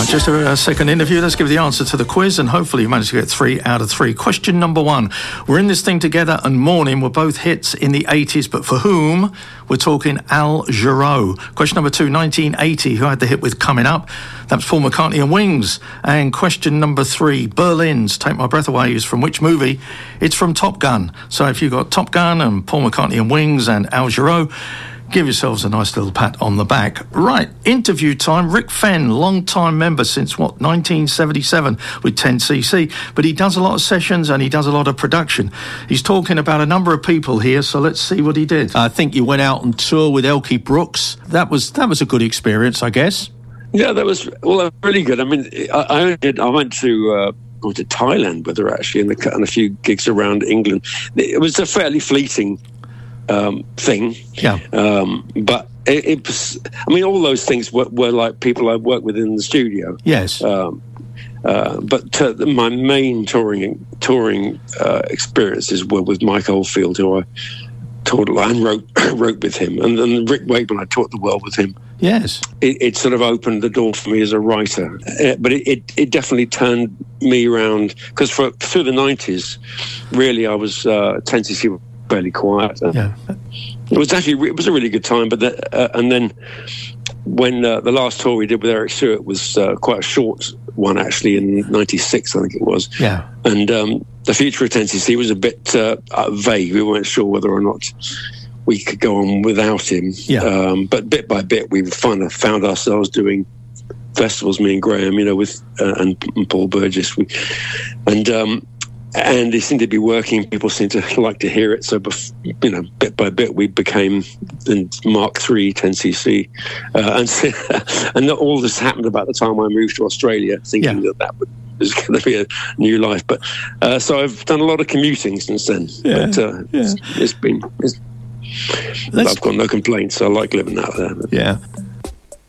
just a second interview. Let's give the answer to the quiz, and hopefully you managed to get 3 out of 3. Question number 1. We're in this thing together, and Morning were both hits in the 80s, but for whom? We're talking Al Jarreau. Question number 2, 1980, who had the hit with Coming Up? That's Paul McCartney and Wings. And question number 3, Berlin's Take My Breath Away is from which movie? It's from Top Gun. So if you've got Top Gun and Paul McCartney and Wings and Al Jarreau, give yourselves a nice little pat on the back. Right, interview time. Rick Fenn, long-time member since, 1977 with 10cc. But he does a lot of sessions and he does a lot of production. He's talking about a number of people here, so let's see what he did. I think you went out on tour with Elkie Brooks. That was a good experience, I guess. Yeah, that was really good. I mean, I went to Thailand with her, actually, and a few gigs around England. It was a fairly fleeting thing. Yeah. But it was, I mean, all those things were like people I worked with in the studio. Yes. But my main touring experiences were with Mike Oldfield, who I toured and wrote with him, and then Rick Wakeman, I toured the world with him. Yes. It sort of opened the door for me as a writer. But it definitely turned me around, because through the 90s, really, I was 10cc fairly quiet. Yeah. It was a really good time. But and then when the last tour we did with Eric Stewart was quite a short one, actually, in 96, I think it was. Yeah. And the future of 10cc was a bit vague. We weren't sure whether or not we could go on without him. Yeah. But bit by bit, we found ourselves doing festivals, me and Graham, with and Paul Burgess, and they seemed to be working. People seemed to like to hear it. So, bit by bit, we became the Mark III 10cc, and all this happened about the time I moved to Australia, thinking that was going to be a new life. But so I've done a lot of commuting since then. Yeah. But I've got no complaints. I like living out there. Yeah.